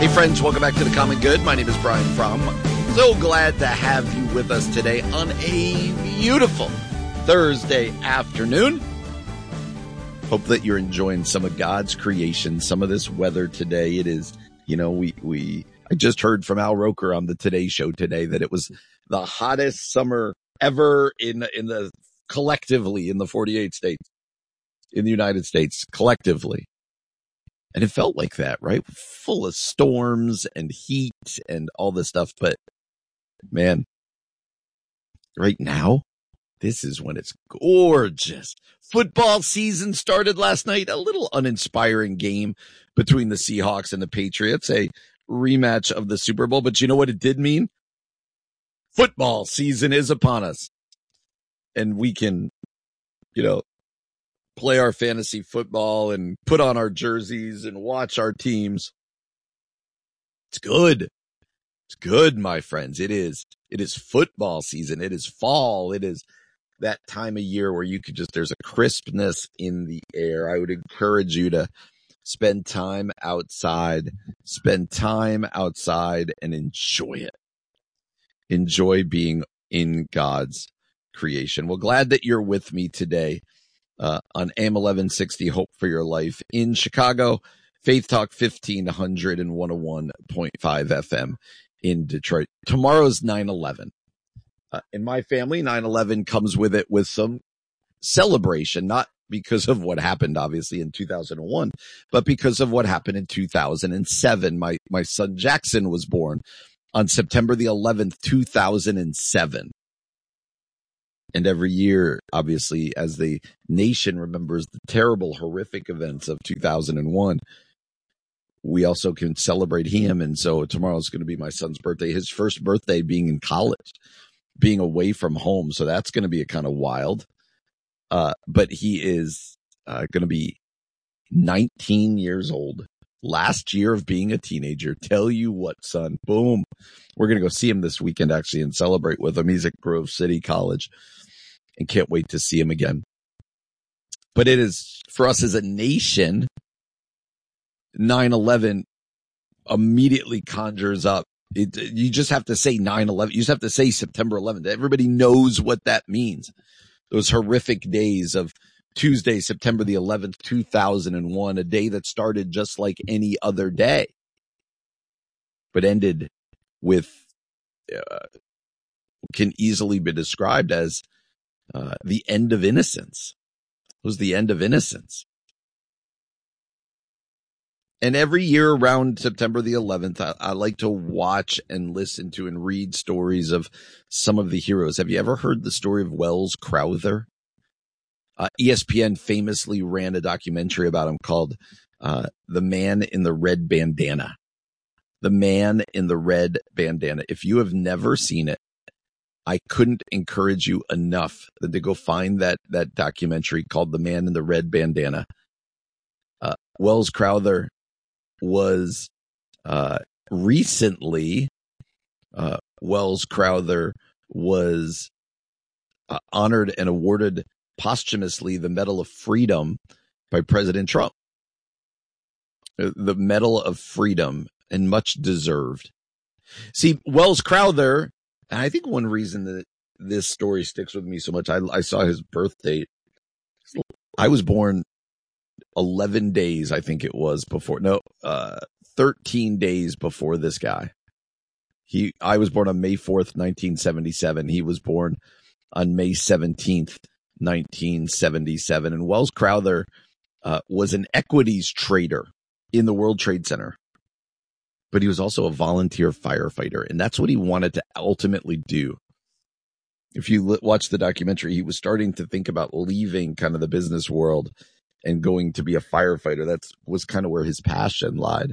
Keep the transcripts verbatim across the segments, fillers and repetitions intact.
Hey friends, welcome back to The Common Good. My name is Brian Fromm. So glad to have you with us today on a beautiful Thursday afternoon. Hope that you're enjoying some of God's creation, some of this weather today. It is, you know, we, we, I just heard from Al Roker on the Today Show today that it was the hottest summer ever in, in the, collectively in the forty-eight states, in the United States, collectively. And it felt like that, right? Full of storms and heat and all this stuff. But man, right now, this is when it's gorgeous. Football season started last night. A little uninspiring game between the Seahawks and the Patriots, a rematch of the Super Bowl. But you know what it did mean? Football season is upon us. And we can, you know, play our fantasy football and put on our jerseys and watch our teams. It's good. It's good, my friends. It is. It is football season. It is fall. It is that time of year where you could just, there's a crispness in the air. I would encourage you to spend time outside, spend time outside and enjoy it. Enjoy being in God's creation. Well, glad that you're with me today. Uh, on A M eleven sixty, Hope for Your Life in Chicago, Faith Talk fifteen hundred and one oh one point five F M in Detroit. Tomorrow's nine eleven. Uh, in my family, nine eleven comes with it with some celebration, not because of what happened, obviously, in two thousand one, but because of what happened in two thousand seven. My, my son Jackson was born on September the eleventh, two thousand seven. And every year, obviously, as the nation remembers the terrible, horrific events of two thousand one, we also can celebrate him. And so tomorrow is going to be my son's birthday, his first birthday being in college, being away from home. So that's going to be a kind of wild. Uh, but he is uh, going to be nineteen years old. Last year of being a teenager. Tell you what, son. Boom. We're going to go see him this weekend, actually, and celebrate with him. He's at Grove City College. And can't wait to see him again. But it is, for us as a nation, nine eleven immediately conjures up. It, you just have to say nine eleven. You just have to say September eleventh. Everybody knows what that means. Those horrific days of Tuesday, September the eleventh, two thousand one, a day that started just like any other day, but ended with, uh, can easily be described as Uh, the end of innocence. It was the end of innocence. And every year around September the eleventh, I, I like to watch and listen to and read stories of some of the heroes. Have you ever heard the story of Wells Crowther? Uh, E S P N famously ran a documentary about him called uh, The Man in the Red Bandana. The Man in the Red Bandana. If you have never seen it, I couldn't encourage you enough to go find that, that documentary called The Man in the Red Bandana. Uh, Wells Crowther was, uh, recently, uh, Wells Crowther was uh, honored and awarded posthumously the Medal of Freedom by President Trump. The Medal of Freedom, and much deserved. See, Wells Crowther, and I think one reason that this story sticks with me so much, I, I saw his birth date. I was born eleven days, I think it was, before, no, uh, thirteen days before this guy. He, I was born on May fourth, nineteen seventy-seven. He was born on May seventeenth, nineteen seventy-seven. And Wells Crowther uh, was an equities trader in the World Trade Center. But he was also a volunteer firefighter, and that's what he wanted to ultimately do. If you l- watch the documentary, he was starting to think about leaving kind of the business world and going to be a firefighter. That was kind of where his passion lied.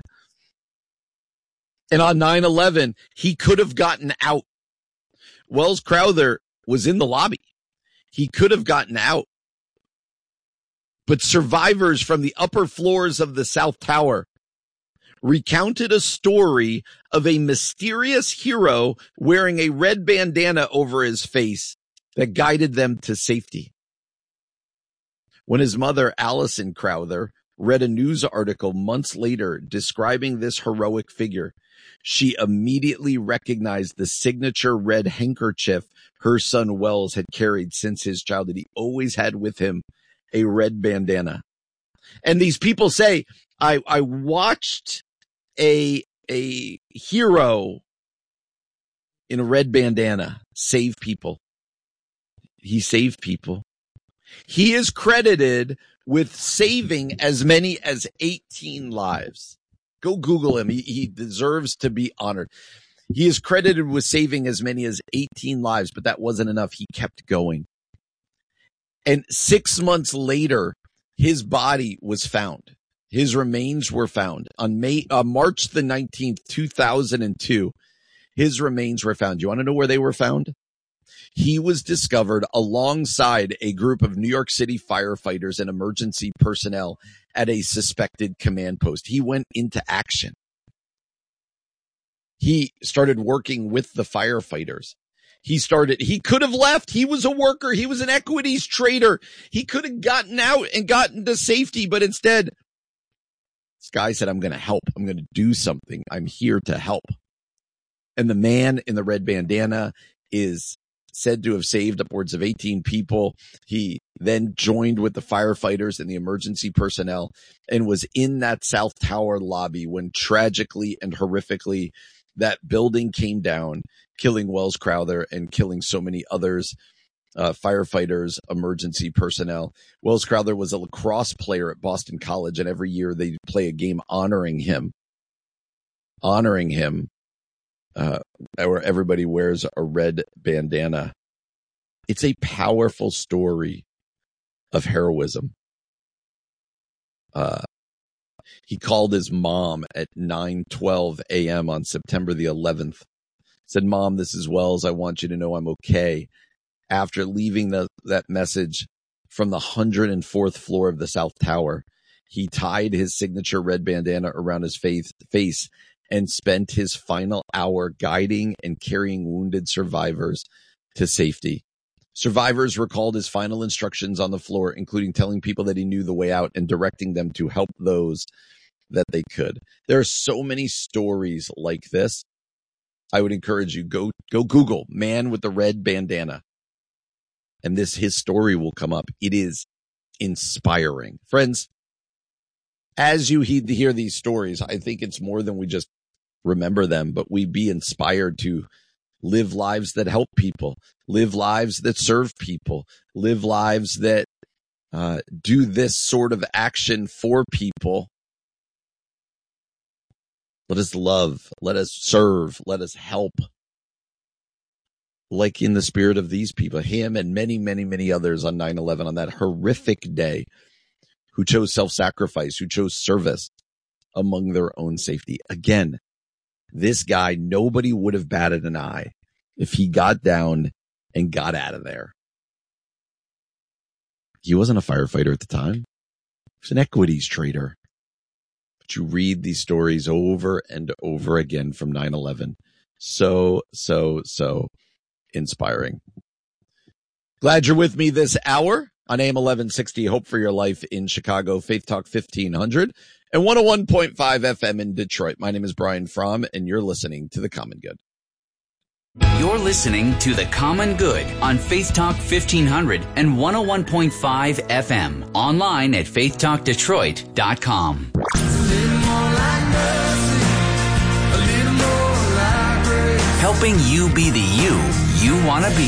And on nine eleven, he could have gotten out. Wells Crowther was in the lobby. He could have gotten out. But survivors from the upper floors of the South Tower recounted a story of a mysterious hero wearing a red bandana over his face that guided them to safety. When his mother, Allison Crowther, read a news article months later describing this heroic figure, she immediately recognized the signature red handkerchief her son Wells had carried since his childhood. He always had with him a red bandana. And these people say, I, I watched a, a hero in a red bandana save people. He saved people. He is credited with saving as many as eighteen lives. Go Google him. He, he deserves to be honored. He is credited with saving as many as eighteen lives, but that wasn't enough. He kept going. And six months later, his body was found. His remains were found on May, uh, March the nineteenth, two thousand two. His remains were found. You want to know where they were found? He was discovered alongside a group of New York City firefighters and emergency personnel at a suspected command post. He went into action. He started working with the firefighters. He started, he could have left. He was a worker. He was an equities trader. He could have gotten out and gotten to safety, but instead, this guy said, I'm going to help. I'm going to do something. I'm here to help. And the man in the red bandana is said to have saved upwards of eighteen people. He then joined with the firefighters and the emergency personnel and was in that South Tower lobby when tragically and horrifically that building came down, killing Wells Crowther and killing so many others, uh, firefighters, emergency personnel. Wells Crowther was a lacrosse player at Boston College, and every year they play a game honoring him, honoring him. Uh, where everybody wears a red bandana. It's a powerful story of heroism. Uh, he called his mom at nine twelve a.m. on September the eleventh. Said, Mom, this is Wells. I want you to know I'm okay. After leaving the, that message from the one hundred fourth floor of the South Tower, he tied his signature red bandana around his face, face and spent his final hour guiding and carrying wounded survivors to safety. Survivors recalled his final instructions on the floor, including telling people that he knew the way out and directing them to help those that they could. There are so many stories like this. I would encourage you, go, go Google man with the red bandana. And this, his story will come up. It is inspiring. Friends, as you hear these stories, I think it's more than we just remember them, but we be inspired to live lives that help people, live lives that serve people, live lives that uh, do this sort of action for people. Let us love, let us serve, let us help. Like in the spirit of these people, him and many, many, many others on nine eleven, on that horrific day, who chose self-sacrifice, who chose service among their own safety. Again, this guy, nobody would have batted an eye if he got down and got out of there. He wasn't a firefighter at the time. He was an equities trader. But you read these stories over and over again from nine eleven. So, so, so inspiring. Glad you're with me this hour on A M eleven sixty, Hope for Your Life in Chicago, Faith Talk fifteen hundred, and one oh one point five F M in Detroit. My name is Brian Fromm, and you're listening to The Common Good. You're listening to The Common Good on Faith Talk fifteen hundred and one oh one point five F M. Online at faith talk detroit dot com. Helping you be the you you want to be.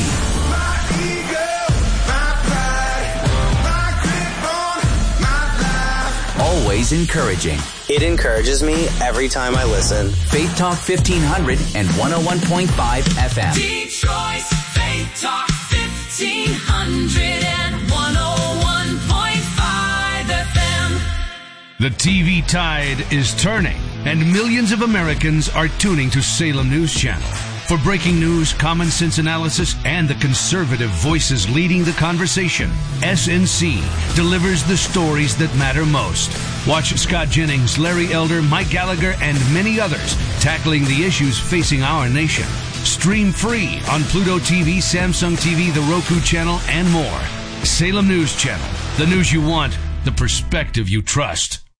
Always encouraging. It encourages me every time I listen. Faith Talk fifteen hundred and one oh one point five F M. Detroit's Faith Talk fifteen hundred and one oh one point five F M. The T V tide is turning, and millions of Americans are tuning to Salem News Channel. For breaking news, common sense analysis, and the conservative voices leading the conversation, S N C delivers the stories that matter most. Watch Scott Jennings, Larry Elder, Mike Gallagher, and many others tackling the issues facing our nation. Stream free on Pluto T V, Samsung T V, the Roku channel, and more. Salem News Channel. The news you want, the perspective you trust.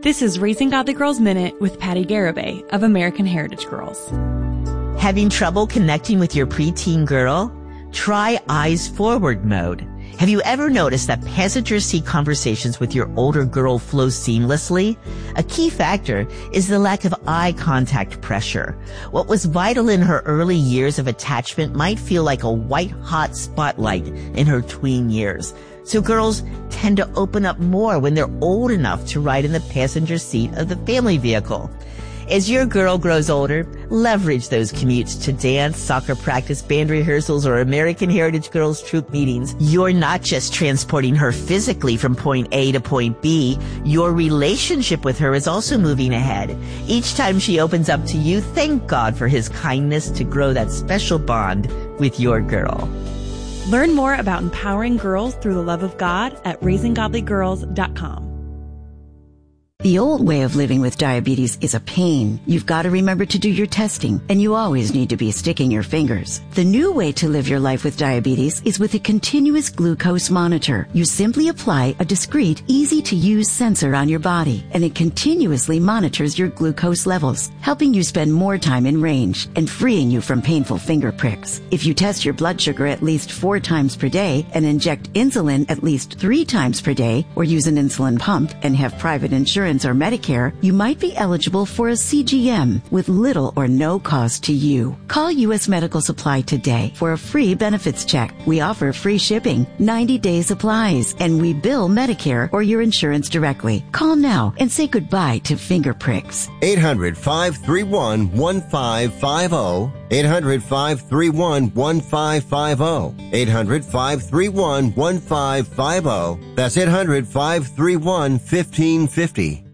This is Raising Godly Girls Minute with Patty Garibay of American Heritage Girls. Having trouble connecting with your preteen girl? Try Eyes Forward mode. Have you ever noticed that passenger seat conversations with your older girl flow seamlessly? A key factor is the lack of eye contact pressure. What was vital in her early years of attachment might feel like a white-hot spotlight in her tween years. So girls tend to open up more when they're old enough to ride in the passenger seat of the family vehicle. As your girl grows older, leverage those commutes to dance, soccer practice, band rehearsals, or American Heritage Girls troop meetings. You're not just transporting her physically from point A to point B. Your relationship with her is also moving ahead. Each time she opens up to you, thank God for his kindness to grow that special bond with your girl. Learn more about empowering girls through the love of God at raising godly girls dot com. The old way of living with diabetes is a pain. You've got to remember to do your testing, and you always need to be sticking your fingers. The new way to live your life with diabetes is with a continuous glucose monitor. You simply apply a discreet, easy-to-use sensor on your body, and it continuously monitors your glucose levels, helping you spend more time in range and freeing you from painful finger pricks. If you test your blood sugar at least four times per day and inject insulin at least three times per day, or use an insulin pump and have private insurance or Medicare, you might be eligible for a C G M with little or no cost to you. Call U S Medical Supply today for a free benefits check. We offer free shipping, ninety day supplies, and we bill Medicare or your insurance directly. Call now and say goodbye to finger pricks. eight hundred, five three one, one five five zero. eight hundred, five three one, one five five zero. eight hundred, five three one, one five five zero. That's eight hundred, five three one, one five five zero.